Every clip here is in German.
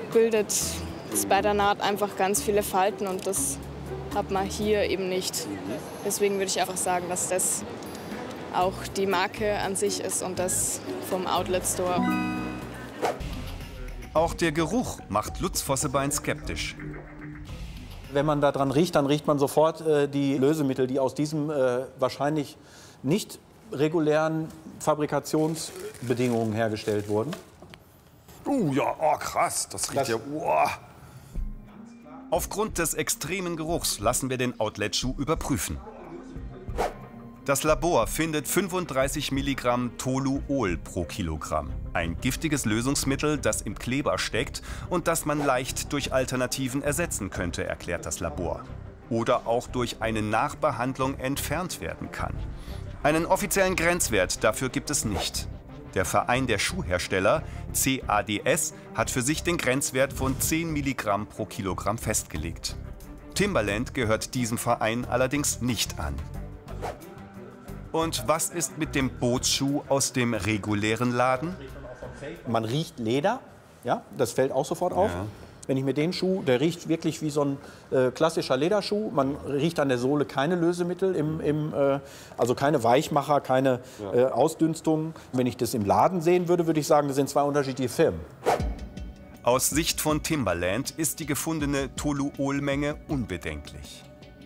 bildet es bei der Naht einfach ganz viele Falten und das hat man hier eben nicht. Deswegen würde ich einfach sagen, dass das auch die Marke an sich ist und das vom Outlet Store. Auch der Geruch macht Lutz Vossebein skeptisch. Wenn man daran riecht, dann riecht man sofort die Lösemittel, die aus diesem wahrscheinlich nicht regulären Fabrikationsbedingungen hergestellt wurden. Ja, oh krass, das riecht ja. Oh. Aufgrund des extremen Geruchs lassen wir den Outlet-Schuh überprüfen. Das Labor findet 35 Milligramm Toluol pro Kilogramm. Ein giftiges Lösungsmittel, das im Kleber steckt und das man leicht durch Alternativen ersetzen könnte, erklärt das Labor. Oder auch durch eine Nachbehandlung entfernt werden kann. Einen offiziellen Grenzwert dafür gibt es nicht. Der Verein der Schuhhersteller, CADS, hat für sich den Grenzwert von 10 Milligramm pro Kilogramm festgelegt. Timberland gehört diesem Verein allerdings nicht an. Und was ist mit dem Bootsschuh aus dem regulären Laden? Man riecht Leder, ja, das fällt auch sofort auf. Ja. Wenn ich mir den Schuh, der riecht wirklich wie so ein klassischer Lederschuh. Man riecht an der Sohle keine Lösemittel, also keine Weichmacher, keine Ausdünstungen. Wenn ich das im Laden sehen würde, würde ich sagen, das sind zwei unterschiedliche Firmen. Aus Sicht von Timberland ist die gefundene Toluol-Menge unbedenklich.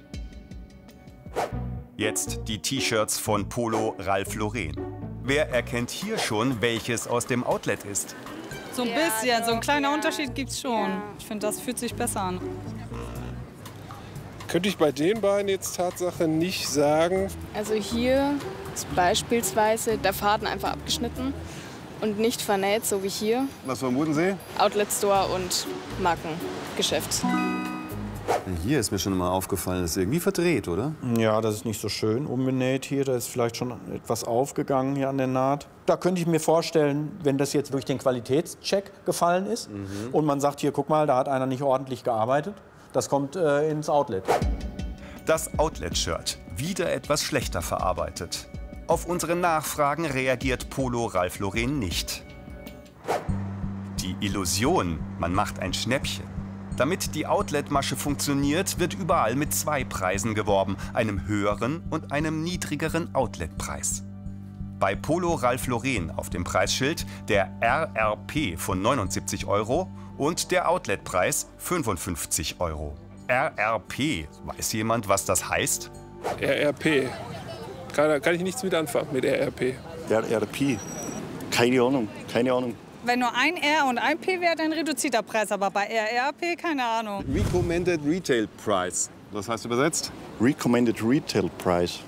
Jetzt die T-Shirts von Polo Ralph Lauren. Wer erkennt hier schon, welches aus dem Outlet ist? So ein bisschen, so ein kleiner Unterschied gibt's schon. Ich finde, das fühlt sich besser an. Könnte ich bei den beiden jetzt Tatsache nicht sagen. Also hier ist beispielsweise der Faden einfach abgeschnitten und nicht vernäht, so wie hier. Was vermuten Sie? Outlet Store und Markengeschäft. Hier ist mir schon mal aufgefallen, das ist irgendwie verdreht, oder? Ja, das ist nicht so schön umgenäht hier. Da ist vielleicht schon etwas aufgegangen hier an der Naht. Da könnte ich mir vorstellen, wenn das jetzt durch den Qualitätscheck gefallen ist und man sagt, hier, guck mal, da hat einer nicht ordentlich gearbeitet, das kommt ins Outlet. Das Outlet-Shirt, wieder etwas schlechter verarbeitet. Auf unsere Nachfragen reagiert Polo Ralph Lauren nicht. Die Illusion, man macht ein Schnäppchen. Damit die Outlet-Masche funktioniert, wird überall mit zwei Preisen geworben, einem höheren und einem niedrigeren Outlet-Preis. Bei Polo Ralph Lauren auf dem Preisschild der RRP von 79 € und der Outlet-Preis 55 €. RRP, weiß jemand, was das heißt? RRP, kann ich nichts mit anfangen mit RRP. RRP, keine Ahnung, keine Ahnung. Wenn nur ein R und ein P wäre, dann reduziert der Preis. Aber bei RRP, keine Ahnung. Recommended Retail Price. Das heißt übersetzt? Recommended Retail Price.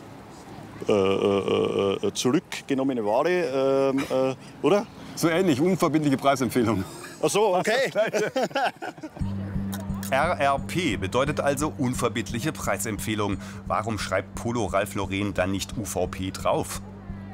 Zurückgenommene Ware, oder? So ähnlich, unverbindliche Preisempfehlung. Ach so, okay. RRP bedeutet also unverbindliche Preisempfehlung. Warum schreibt Polo Ralph Lauren dann nicht UVP drauf?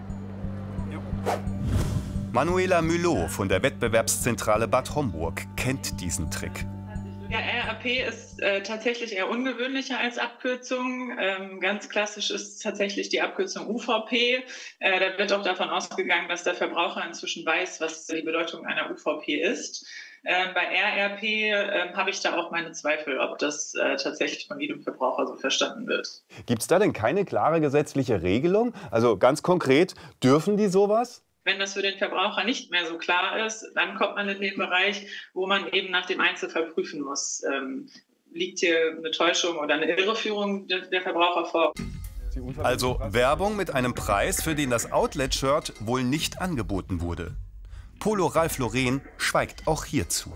Manuela Müllow von der Wettbewerbszentrale Bad Homburg kennt diesen Trick. Ja, RRP ist tatsächlich eher ungewöhnlicher als Abkürzung. Ganz klassisch ist tatsächlich die Abkürzung UVP. Da wird auch davon ausgegangen, dass der Verbraucher inzwischen weiß, was die Bedeutung einer UVP ist. Bei RRP habe ich da auch meine Zweifel, ob das tatsächlich von jedem Verbraucher so verstanden wird. Gibt es da denn keine klare gesetzliche Regelung? Also ganz konkret, dürfen die sowas? Wenn das für den Verbraucher nicht mehr so klar ist, dann kommt man in den Bereich, wo man eben nach dem Einzelfall prüfen muss. Liegt hier eine Täuschung oder eine Irreführung der Verbraucher vor? Also Werbung mit einem Preis, für den das Outlet-Shirt wohl nicht angeboten wurde. Polo Ralph Lauren schweigt auch hierzu.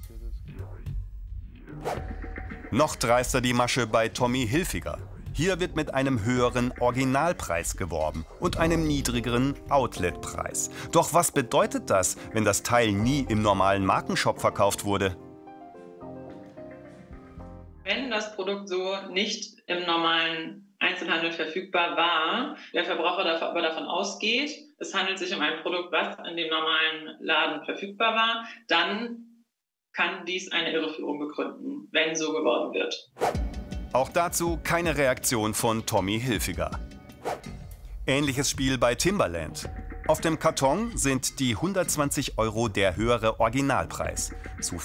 Noch dreister die Masche bei Tommy Hilfiger. Hier wird mit einem höheren Originalpreis geworben und einem niedrigeren Outletpreis. Doch was bedeutet das, wenn das Teil nie im normalen Markenshop verkauft wurde? Wenn das Produkt so nicht im normalen Einzelhandel verfügbar war, der Verbraucher aber davon ausgeht, es handelt sich um ein Produkt, was in dem normalen Laden verfügbar war, dann kann dies eine Irreführung begründen, wenn so geworben wird. Auch dazu keine Reaktion von Tommy Hilfiger. Ähnliches Spiel bei Timberland. Auf dem Karton sind die 120 € der höhere Originalpreis. So